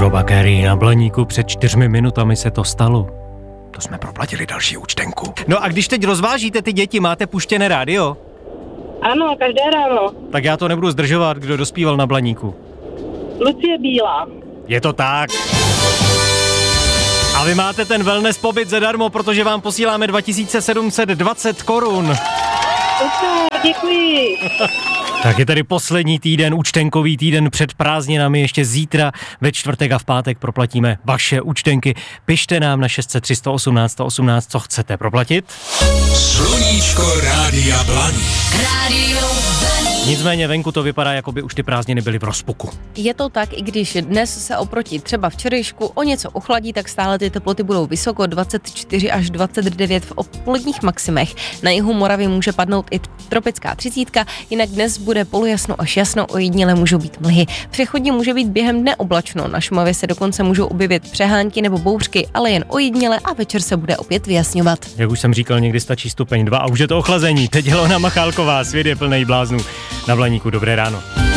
Mariah Carey na Blaníku, před 4 minutami se to stalo. To jsme proplatili další účtenku. No a když teď rozvážíte ty děti, máte puštěné rádio? Ano, každé ráno. Tak já to nebudu zdržovat, kdo dospíval na Blaníku. Lucie Bílá. Je to tak. A vy máte ten wellness pobyt zadarmo, protože vám posíláme 2720 korun. Super, děkuji. Tak je tady poslední týden, účtenkový týden před prázdninami, ještě zítra ve čtvrtek a v pátek proplatíme vaše účtenky. Pište nám na 603 118 118, co chcete proplatit. Sluníčko Rádia Blaník. Rádio Blaník. Nicméně venku to vypadá, jako by už ty prázdniny byly v rozpuku. Je to tak, i když dnes se oproti třeba včerejšku o něco ochladí, tak stále ty teploty budou vysoko, 24 až 29 v odpoledních maximech. Na jihu Moravy může padnout i tropická 30, jinak dnes bude polojasno až jasno, ojediněle můžou být mlhy. Přechodně může být během dne oblačno, na Šumavě se dokonce můžou objevit přehánky nebo bouřky, ale jen ojediněle a večer se bude opět vyjasňovat. Jak už jsem říkal, někdy stačí stupeň 2 a už je to ochlazení. Teď Helena Machálková, svět je plnej bláznů. Na Blaníku, dobré ráno.